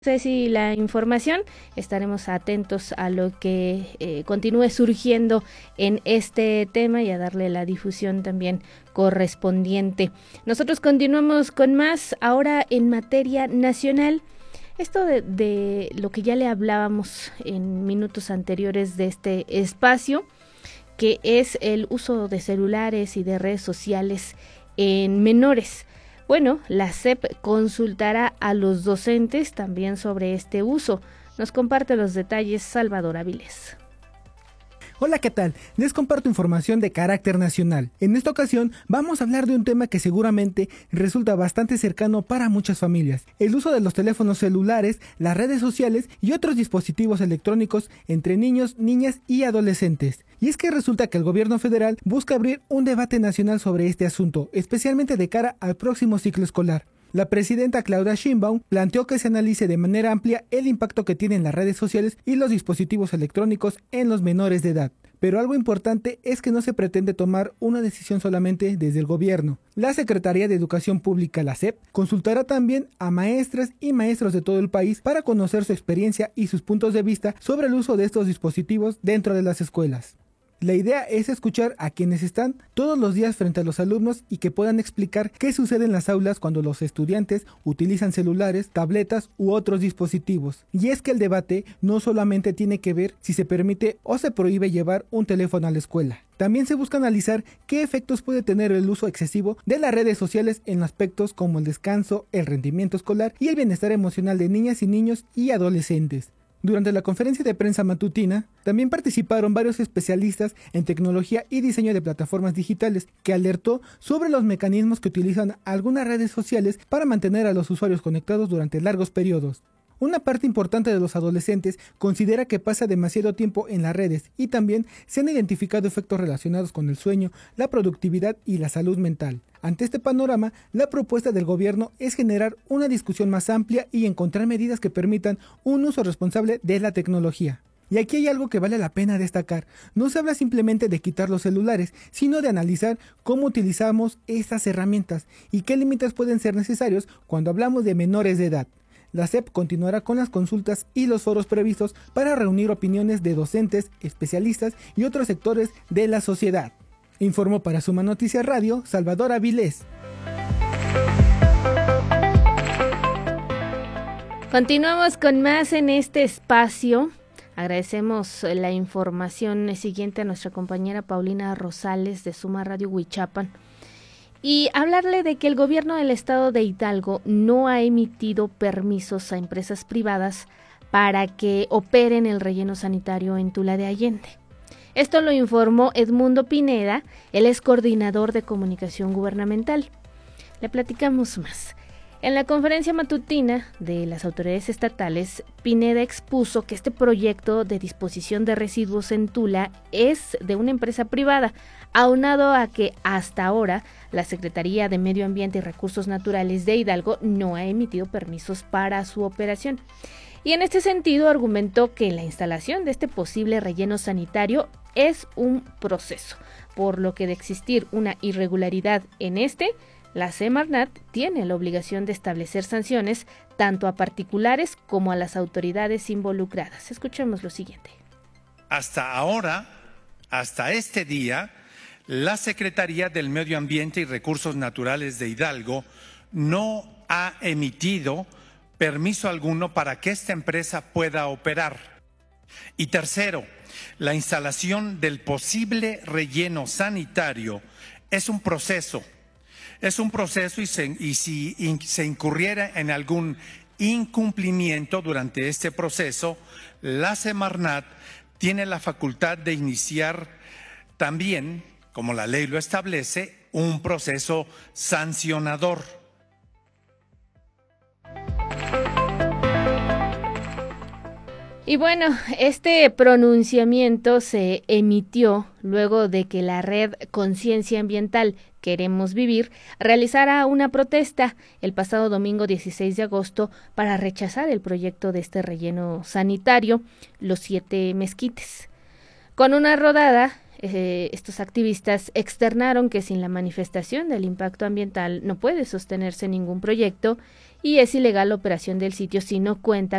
Ceci, la información, estaremos atentos a lo que continúe surgiendo en este tema y a darle la difusión también correspondiente. Nosotros continuamos con más ahora en materia nacional. Esto de lo que ya le hablábamos en minutos anteriores de este espacio, que es el uso de celulares y de redes sociales en menores. Bueno, la SEP consultará a los docentes también sobre este uso. Nos comparte los detalles Salvador Avilés. Hola, ¿qué tal? Les comparto información de carácter nacional. En esta ocasión vamos a hablar de un tema que seguramente resulta bastante cercano para muchas familias: el uso de los teléfonos celulares, las redes sociales y otros dispositivos electrónicos entre niños, niñas y adolescentes. Y es que resulta que el gobierno federal busca abrir un debate nacional sobre este asunto, especialmente de cara al próximo ciclo escolar. La presidenta Claudia Sheinbaum planteó que se analice de manera amplia el impacto que tienen las redes sociales y los dispositivos electrónicos en los menores de edad. Pero algo importante es que no se pretende tomar una decisión solamente desde el gobierno. La Secretaría de Educación Pública, la SEP, consultará también a maestras y maestros de todo el país para conocer su experiencia y sus puntos de vista sobre el uso de estos dispositivos dentro de las escuelas. La idea es escuchar a quienes están todos los días frente a los alumnos y que puedan explicar qué sucede en las aulas cuando los estudiantes utilizan celulares, tabletas u otros dispositivos. Y es que el debate no solamente tiene que ver si se permite o se prohíbe llevar un teléfono a la escuela. También se busca analizar qué efectos puede tener el uso excesivo de las redes sociales en aspectos como el descanso, el rendimiento escolar y el bienestar emocional de niñas y niños y adolescentes. Durante la conferencia de prensa matutina, también participaron varios especialistas en tecnología y diseño de plataformas digitales, que alertó sobre los mecanismos que utilizan algunas redes sociales para mantener a los usuarios conectados durante largos periodos. Una parte importante de los adolescentes considera que pasa demasiado tiempo en las redes y también se han identificado efectos relacionados con el sueño, la productividad y la salud mental. Ante este panorama, la propuesta del gobierno es generar una discusión más amplia y encontrar medidas que permitan un uso responsable de la tecnología. Y aquí hay algo que vale la pena destacar. No se habla simplemente de quitar los celulares, sino de analizar cómo utilizamos estas herramientas y qué límites pueden ser necesarios cuando hablamos de menores de edad. La SEP continuará con las consultas y los foros previstos para reunir opiniones de docentes, especialistas y otros sectores de la sociedad. Informó para Suma Noticias Radio, Salvador Avilés. Continuamos con más en este espacio. Agradecemos la información siguiente a nuestra compañera Paulina Rosales de Suma Radio Huichapan. Y hablarle de que el gobierno del estado de Hidalgo no ha emitido permisos a empresas privadas para que operen el relleno sanitario en Tula de Allende. Esto lo informó Edmundo Pineda, él es coordinador de comunicación gubernamental. Le platicamos más. En la conferencia matutina de las autoridades estatales, Pineda expuso que este proyecto de disposición de residuos en Tula es de una empresa privada, aunado a que hasta ahora la Secretaría de Medio Ambiente y Recursos Naturales de Hidalgo no ha emitido permisos para su operación. Y en este sentido argumentó que la instalación de este posible relleno sanitario es un proceso, por lo que de existir una irregularidad en la Semarnat tiene la obligación de establecer sanciones tanto a particulares como a las autoridades involucradas. Escuchemos lo siguiente. Hasta ahora, hasta este día, la Secretaría del Medio Ambiente y Recursos Naturales de Hidalgo no ha emitido permiso alguno para que esta empresa pueda operar. Y tercero, la instalación del posible relleno sanitario es un proceso. Es un proceso y si se incurriera en algún incumplimiento durante este proceso, la Semarnat tiene la facultad de iniciar también, como la ley lo establece, un proceso sancionador. Y bueno, este pronunciamiento se emitió luego de que la red Conciencia Ambiental Queremos Vivir realizara una protesta el pasado domingo 16 de agosto para rechazar el proyecto de este relleno sanitario, Los 7 Mezquites. Con una rodada, estos activistas externaron que sin la manifestación del impacto ambiental no puede sostenerse ningún proyecto y es ilegal la operación del sitio si no cuenta